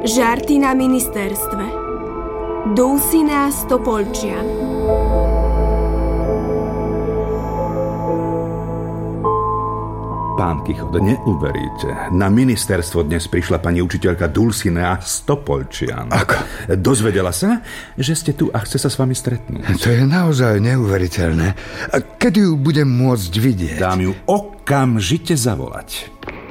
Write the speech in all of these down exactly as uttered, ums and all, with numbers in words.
Žarty na ministerstve. Dulcinea Stopolčian. Pán Kichot, neuveríte. Na ministerstvo dnes prišla pani učiteľka Dulcinea Stopolčian. Ako? Dozvedela sa, že ste tu a chce sa s vami stretnúť. To je naozaj neuveriteľné. A kedy ju budem môcť vidieť? Dám ju okamžite zavolať.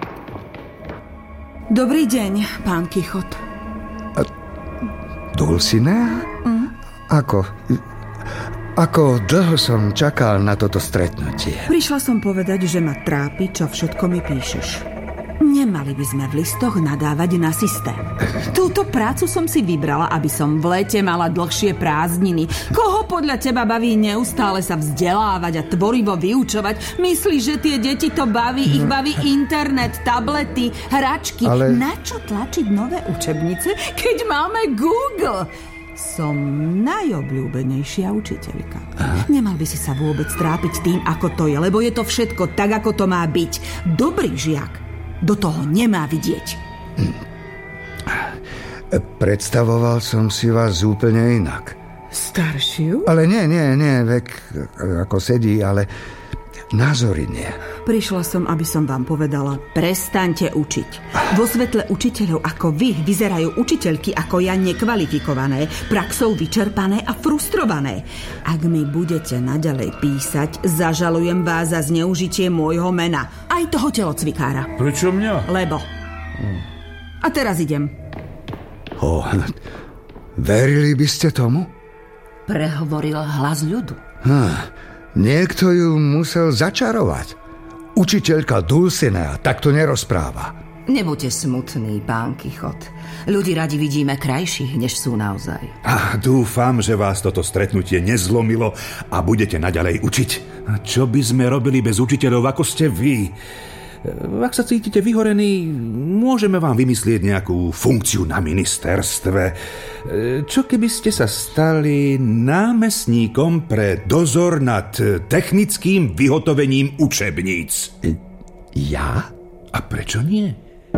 Dobrý deň, pán Kichot. A Dulcinea? Mm. Ako... Ako dlho som čakal na toto stretnutie. Prišla som povedať, že ma trápi, čo všetko mi píšeš. Nemali by sme v listoch nadávať na systém. Túto prácu som si vybrala, aby som v lete mala dlhšie prázdniny. Koho podľa teba baví neustále sa vzdelávať a tvorivo vyučovať? Myslíš, že tie deti to baví? Ich baví internet, tablety, hračky. Ale... Na čo tlačiť nové učebnice, keď máme Google? Som najobľúbenejšia učiteľka. Aha. Nemal by si sa vôbec trápiť tým, ako to je, lebo je to všetko tak, ako to má byť. Dobrý žiak do toho nemá vidieť. Hm. Predstavoval som si vás úplne inak. Staršiu? Ale nie, nie, nie, vek ako sedí, ale názory nie. Prišla som, aby som vám povedala, prestaňte učiť. Vo svetle učiteľov ako vy vyzerajú učiteľky ako ja nekvalifikované, praxou vyčerpané a frustrované. Ak mi budete naďalej písať, zažalujem vás za zneužitie môjho mena. Aj toho telocvikára. Prečo mňa? Lebo. Hmm. A teraz idem. Oh, verili by ste tomu? Prehovoril hlas ľudu. Hm, niekto ju musel začarovať. Učiteľka Dulcinea takto nerozpráva. Nebuďte smutný, pán Kichot. Ľudí radi vidíme krajších, než sú naozaj. A dúfam, že vás toto stretnutie nezlomilo a budete naďalej učiť. A čo by sme robili bez učiteľov, ako ste vy? Ak sa cítite vyhorení, môžeme vám vymyslieť nejakú funkciu na ministerstve. Čo keby ste sa stali námestníkom pre dozor nad technickým vyhotovením učebníc? Ja? A prečo nie?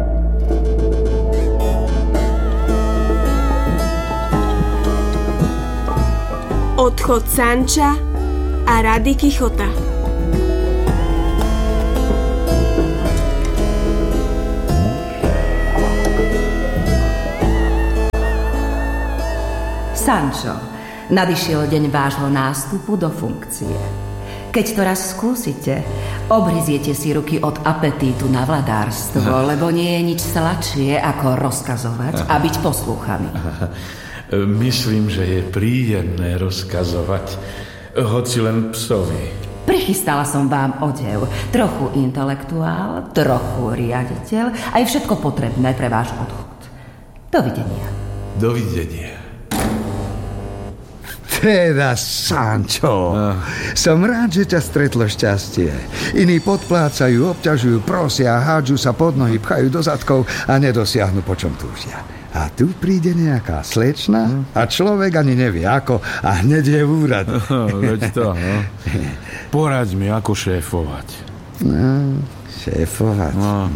Odchod Sanča a rady Kichota. Sančo, nadišiel deň vášho nástupu do funkcie. Keď to raz skúsite, obriziete si ruky od apetítu na vladárstvo, lebo nie je nič sladšie ako rozkazovať a byť poslúchaný. Myslím, že je príjemné rozkazovať, hoci len psovi. Prichystala som vám odev, trochu intelektuál, trochu riaditeľ, aj všetko potrebné pre váš odchod. Dovidenia. Dovidenia. Teda, Sančo, ah. som rád, že ťa stretlo šťastie. Iní podplácajú, obťažujú, prosia, hádžu sa pod nohy, pchajú do zadkov a nedosiahnu, po čom túžia. A tu príde nejaká slečna a človek ani nevie ako a hneď je v úrade. Veď to, no. Poraď mi, ako šéfovať. No, šéfovať. No.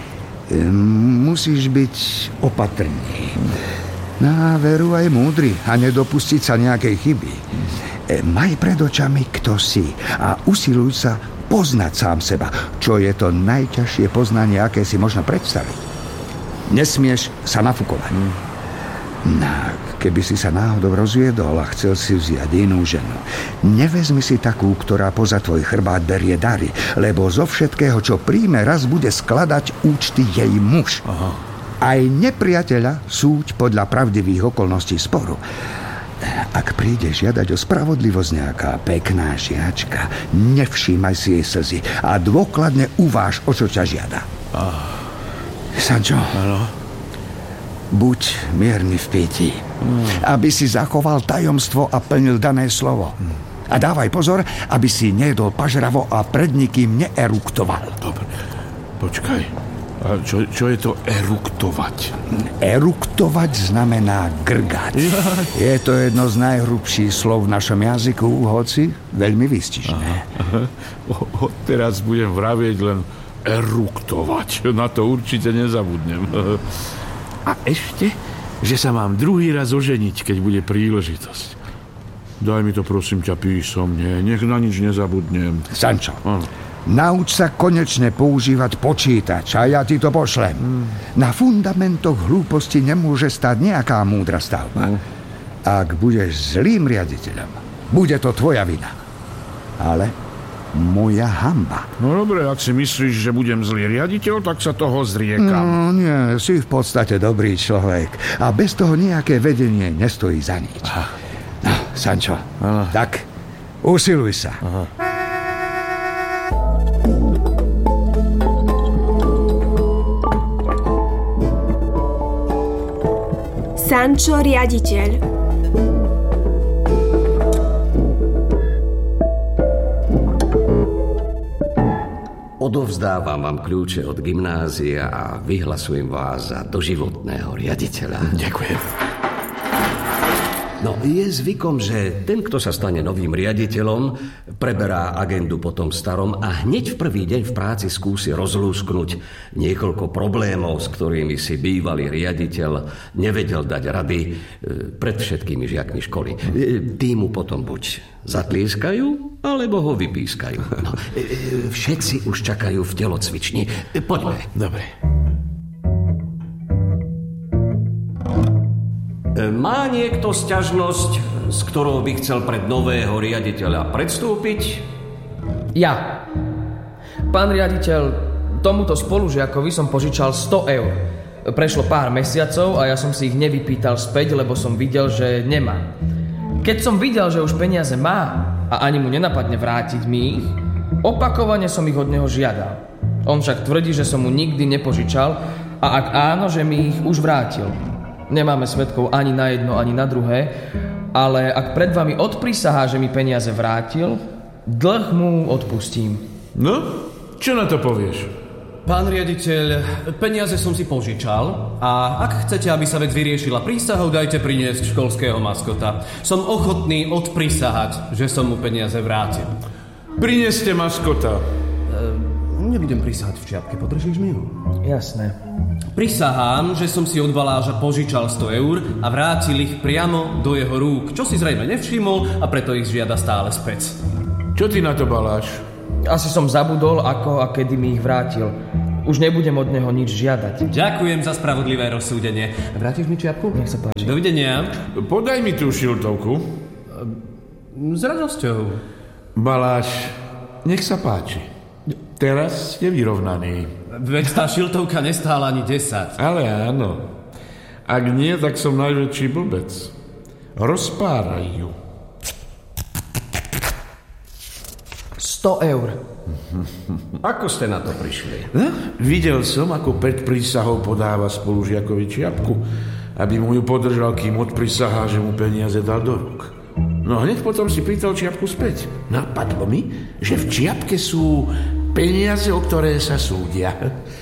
Musíš byť opatrný. Na veru aj múdry a nedopustiť sa nejakej chyby. E, maj pred očami, kto si a usiluj sa poznať sám seba, čo je to najťažšie poznanie, aké si možno predstaviť. Nesmieš sa nafúkovať. Hmm. No, keby si sa náhodou rozviedol a chcel si vziať inú ženu, nevezmi si takú, ktorá poza tvoj chrbát berie dary, lebo zo všetkého, čo príjme, raz bude skladať účty jej muž. Aha. Aj nepriateľa súď podľa pravdivých okolností sporu. Ak príde žiadať o spravodlivosť nejaká pekná žiačka, nevšímaj si jej slzy a dôkladne uváž, o čo ťa žiada. Ah. Sančo, ano? Buď mierny v pití, hmm. aby si zachoval tajomstvo a plnil dané slovo. Hmm. A dávaj pozor, aby si nejedol pažravo a pred nikým neeruktoval. Dobre, počkaj. A čo, čo je to eruktovať? Eruktovať znamená grgať. Ja. Je to jedno z najhrubších slov v našom jazyku, hoci veľmi výstižné. O, teraz budem vravieť len eruktovať. Na to určite nezabudnem. A ešte, že sa mám druhý raz oženiť, keď bude príležitosť. Daj mi to, prosím ťa, písomne. Nech na nič nezabudnem. Sancho, Áno. nauč sa konečne používať počítač a ja ti to pošlem. Hmm. Na fundamentoch hlúposti nemôže stať nejaká múdra stavba. Hmm. Ak budeš zlým riaditeľom, bude to tvoja vina. Ale moja hanba. No dobre, ak si myslíš, že budem zlý riaditeľ, tak sa toho zriekam. No nie, si v podstate dobrý človek a bez toho nejaké vedenie nestojí za nič. Aha. No, Sancho, Aha. tak usiluj sa. Aha. Sancho riaditeľ. Odovzdávam vám kľúče od gymnázia a vyhlasujem vás za doživotného riaditeľa. Ďakujem. No, je zvykom, že ten, kto sa stane novým riaditeľom, preberá agendu po tom starom a hneď v prvý deň v práci skúsi rozlúsknuť niekoľko problémov, s ktorými si bývalý riaditeľ nevedel dať rady pred všetkými žiakmi školy. Tí mu potom buď zatlieskajú, alebo ho vypískajú. No, všetci už čakajú v telocvični. Poďme. Dobre. Má niekto sťažnosť, s ktorou by chcel pred nového riaditeľa predstúpiť? Ja. Pán riaditeľ, tomuto spolužiakovi som požičal sto eur. Prešlo pár mesiacov a ja som si ich nevypýtal späť, lebo som videl, že nemá. Keď som videl, že už peniaze má a ani mu nenapadne vrátiť mi ich, opakovane som ich od neho žiadal. On však tvrdí, že som mu nikdy nepožičal a ak áno, že mi ich už vrátil. Nemáme svedkov ani na jedno, ani na druhé, ale ak pred vami odprisahá, že mi peniaze vrátil, dlh mu odpustím. No, čo na to povieš? Pán riaditeľ, peniaze som si požičal a ak chcete, aby sa vec vyriešila prísahou, dajte priniesť školského maskota. Som ochotný odprisahať, že som mu peniaze vrátil. Prineste maskota. E, nebudem prisahať v čiapke, podržíš mi ju? Jasné. Prisahám, že som si od Baláža požičal sto eur a vrátil ich priamo do jeho rúk, čo si zrejme nevšimol a preto ich žiada stále späť. Čo ty na to, Baláš? Asi som zabudol, ako a kedy mi ich vrátil. Už nebudem od neho nič žiadať. Ďakujem za spravodlivé rozsúdenie. Vrátiš mi čiapku? Nech sa páči. Dovidenia. Podaj mi tú šiltovku. S radosťou. Baláš, nech sa páči. Teraz ste vyrovnaní. Veď tá šiltovka nestála ani desať. Ale áno. Ak nie, tak som najväčší blbec. Rozpáraj ju. sto eur. Ako ste na to prišli? No, videl som, ako pred prísahou podáva spolužiakovi čiapku, aby mu ju podržal, kým odprisahá, že mu peniaze dal do rúk. No hneď potom si pýtal čiapku späť. Napadlo mi, že v čiapke sú peniaze, o ktoré sa súdia.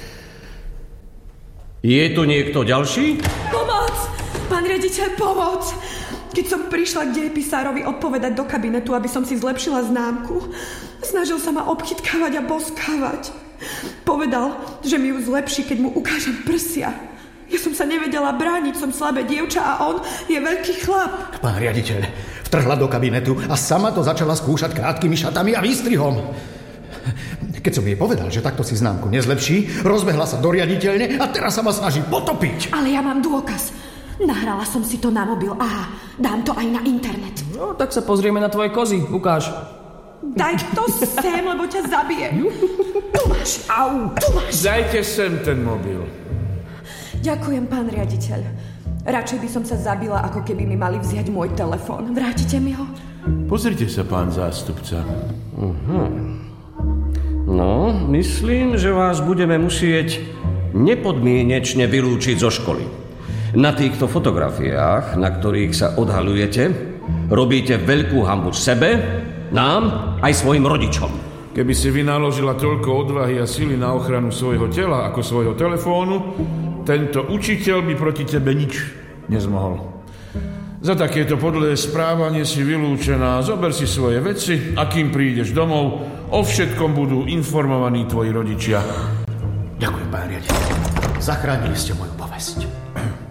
Je tu niekto ďalší? Pomoc! Pán riaditeľ, pomoc! Keď som prišla k dejepisárovi odpovedať do kabinetu, aby som si zlepšila známku, snažil sa ma obchytkávať a boskávať. Povedal, že mi ju zlepší, keď mu ukážem prsia. Ja som sa nevedela brániť, som slabé dievča a on je veľký chlap. Pán riaditeľ, vtrhla do kabinetu a sama to začala skúšať krátkými šatami a výstrihom. Keď som jej povedal, že takto si známku nezlepší, rozbehla sa do riaditeľne a teraz sa ma snaží potopiť. Ale ja mám dôkaz. Nahrala som si to na mobil. Aha, dám to aj na internet. No, tak sa pozrieme na tvoje kozy. Ukáž. Daj to sem, lebo ťa zabijem. Tu máš. Au, tu máš. Dajte sem ten mobil. Ďakujem, pán riaditeľ. Radšej by som sa zabila, ako keby mi mali vziať môj telefón. Vrátite mi ho? Pozrite sa, pán zástupca. Uh-huh. No, myslím, že vás budeme musieť nepodmienečne vylúčiť zo školy. Na týchto fotografiách, na ktorých sa odhaľujete, robíte veľkú hanbu sebe, nám aj svojim rodičom. Keby si vynaložila toľko odvahy a sily na ochranu svojho tela ako svojho telefónu, tento učiteľ by proti tebe nič nezmohol. Za takéto podlé správanie si vylúčená. Zober si svoje veci a kým prídeš domov, o všetkom budú informovaní tvoji rodičia. Ďakujem, pán riaditeľ. Zachránili ste moju povesť.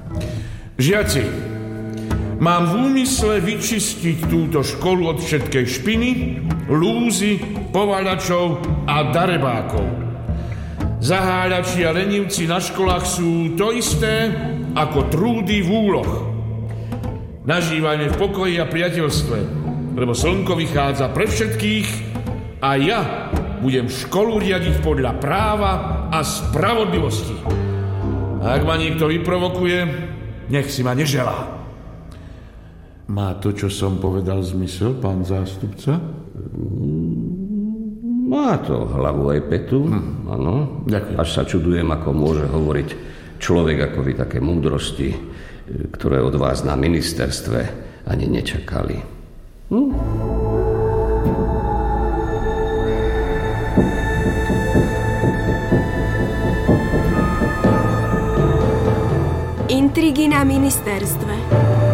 Žiaci, mám v úmysle vyčistiť túto školu od všetkej špiny, lúzy, povaľačov a darebákov. Zaháľači a lenivci na školách sú to isté ako trúdy v úloh. Nažívajme v pokoji a priateľstve, lebo slnko vychádza pre všetkých a ja budem školu riadiť podľa práva a spravodlivosti. A ak ma niekto vyprovokuje, nech si ma neželá. Má to, čo som povedal, zmysel, pán zástupca? Má to hlavu aj petu, hm. Áno. Ďakujem. Až sa čudujem, ako môže hovoriť človek ako vy také múdrosti, ktoré od vás na ministerstve ani nečakali. Hm? Intrigy na ministerstve.